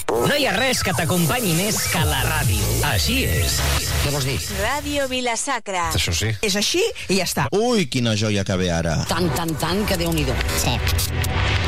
No hi ha res que t'acompanyi més que la ràdio. Així és. Què vols dir? Ràdio Vila-sacra. Això sí. És així i ja està. Ui, quina joia que ve ara. Tant, que Déu-n'hi-do. Sí.